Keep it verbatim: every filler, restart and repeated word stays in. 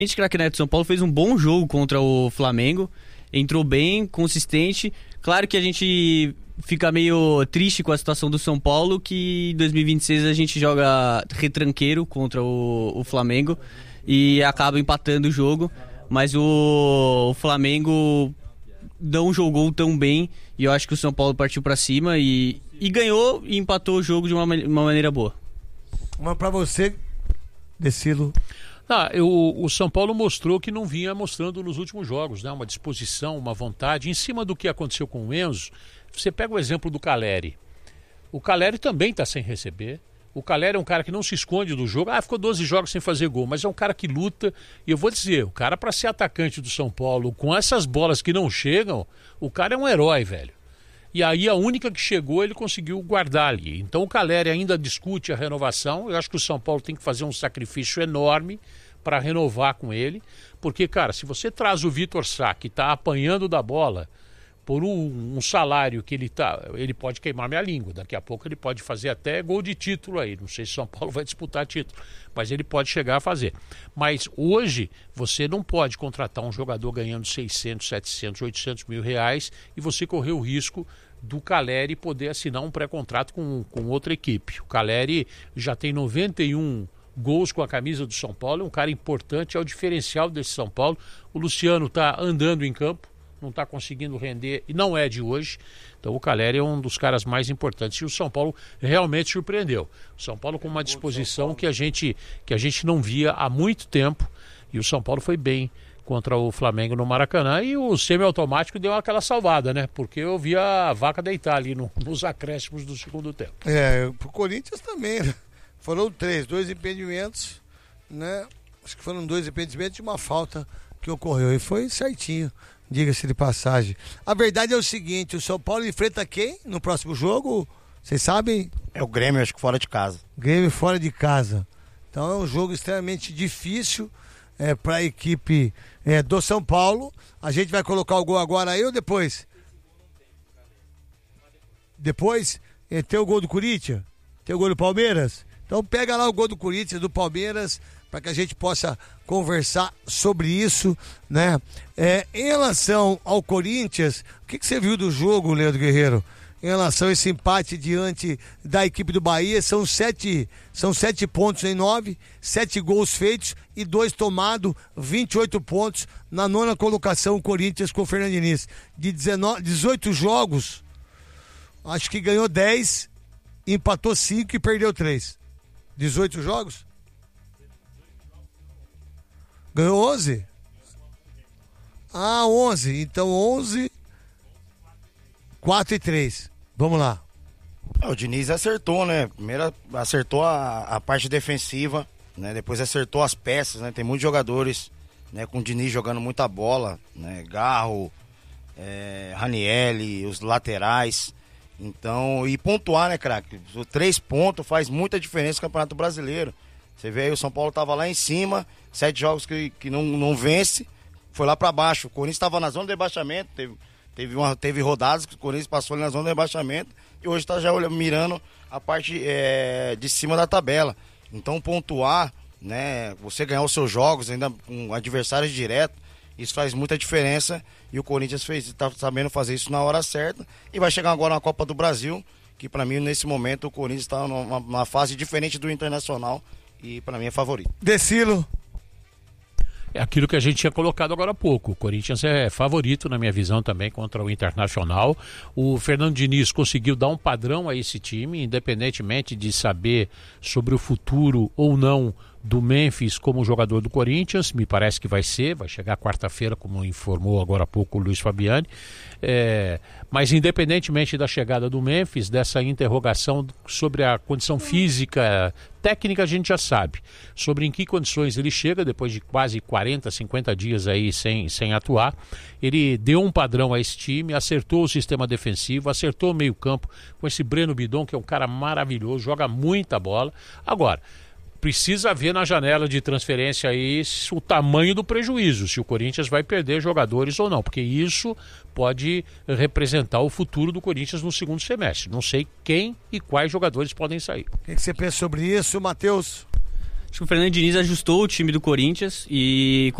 gente, craque Neto, São Paulo fez um bom jogo contra o Flamengo, entrou bem, consistente. Claro que a gente fica meio triste com a situação do São Paulo, que em dois mil e vinte e seis a gente joga retranqueiro contra o, o Flamengo e acaba empatando o jogo, mas o, o Flamengo não jogou tão bem e eu acho que o São Paulo partiu pra cima e, e ganhou e empatou o jogo de uma, uma maneira boa. Mas pra você, Decilo... Ah, eu, o São Paulo mostrou que não vinha mostrando nos últimos jogos, né? Uma disposição, uma vontade. Em cima do que aconteceu com o Enzo, você pega o exemplo do Caleri. O Caleri também está sem receber. O Caleri é um cara que não se esconde do jogo. Ah, ficou doze jogos sem fazer gol, mas é um cara que luta. E eu vou dizer, o cara para ser atacante do São Paulo, com essas bolas que não chegam, o cara é um herói, velho. E aí a única que chegou, ele conseguiu guardar ali. Então o Caleri ainda discute a renovação. Eu acho que o São Paulo tem que fazer um sacrifício enorme para renovar com ele. Porque, cara, se você traz o Vitor Sá, que está apanhando da bola, por um, um salário que ele tá, ele pode queimar minha língua. Daqui a pouco ele pode fazer até gol de título aí. Não sei se São Paulo vai disputar título, mas ele pode chegar a fazer. Mas hoje você não pode contratar um jogador ganhando seiscentos, setecentos, oitocentos mil reais e você correr o risco do Caleri poder assinar um pré-contrato com, com outra equipe. O Caleri já tem noventa e um gols com a camisa do São Paulo, é um cara importante, é o diferencial desse São Paulo. O Luciano está andando em campo, não está conseguindo render, e não é de hoje. Então o Caleri é um dos caras mais importantes. E o São Paulo realmente surpreendeu. O São Paulo com uma disposição que a gente, que a gente não via há muito tempo. E o São Paulo foi bem contra o Flamengo no Maracanã. E o semiautomático deu aquela salvada, né? Porque eu vi a vaca deitar ali no, nos acréscimos do segundo tempo. É, pro Corinthians também, né? Foram três, dois impedimentos, né? Acho que foram dois impedimentos e uma falta que ocorreu. E foi certinho, diga-se de passagem. A verdade é o seguinte, o São Paulo enfrenta quem no próximo jogo? Vocês sabem? É o Grêmio, acho que fora de casa. Grêmio fora de casa. Então é um jogo extremamente difícil é, para a equipe é, do São Paulo. A gente vai colocar o gol agora aí ou depois? Depois? É, tem o gol do Corinthians? Tem o gol do Palmeiras? Então pega lá o gol do Corinthians, do Palmeiras, para que a gente possa conversar sobre isso, né? É, em relação ao Corinthians, o que, que você viu do jogo, Leandro Guerreiro? Em relação a esse empate diante da equipe do Bahia, são sete, são sete pontos em nove, sete gols feitos e dois tomados, vinte e oito pontos na nona colocação, o Corinthians com o Fernando Diniz. De dezenove, dezoito jogos, acho que ganhou dez, empatou cinco e perdeu três. dezoito jogos? Ganhou onze? Ah, onze. Então onze, quatro e três. Vamos lá. O Diniz acertou, né? Primeiro acertou a, a parte defensiva, né? Depois acertou as peças, né? Tem muitos jogadores, né? Com o Diniz jogando muita bola, né? Garro, é, Ranielli, os laterais. Então, e pontuar, né, craque? Três pontos faz muita diferença no Campeonato Brasileiro. Você vê aí, o São Paulo tava lá em cima, sete jogos que, que não, não vence, foi lá para baixo. O Corinthians estava na zona de rebaixamento, teve, teve, uma, teve rodadas que o Corinthians passou ali na zona de rebaixamento e hoje está já olhando, mirando a parte é, de cima da tabela. Então, pontuar, né, você ganhar os seus jogos ainda com adversários diretos, isso faz muita diferença e o Corinthians está sabendo fazer isso na hora certa e vai chegar agora na Copa do Brasil, que para mim nesse momento o Corinthians está numa, numa fase diferente do Internacional e para mim é favorito. Decilo. É aquilo que a gente tinha colocado agora há pouco. O Corinthians é favorito, na minha visão, também contra o Internacional. O Fernando Diniz conseguiu dar um padrão a esse time, independentemente de saber sobre o futuro ou não do Memphis como jogador do Corinthians. Me parece que vai ser, vai chegar quarta-feira, como informou agora há pouco o Luiz Fabiani. É, mas independentemente da chegada do Memphis, dessa interrogação sobre a condição física, técnica, a gente já sabe. Sobre em que condições ele chega, depois de quase quarenta, cinquenta dias aí sem, sem atuar. Ele deu um padrão a esse time, acertou o sistema defensivo, acertou o meio campo com esse Breno Bidon, que é um cara maravilhoso, joga muita bola. Agora, precisa ver na janela de transferência aí o tamanho do prejuízo, se o Corinthians vai perder jogadores ou não, porque isso pode representar o futuro do Corinthians no segundo semestre. Não sei quem e quais jogadores podem sair. O que, que você pensa sobre isso, Matheus? Acho que o Fernando Diniz ajustou o time do Corinthians e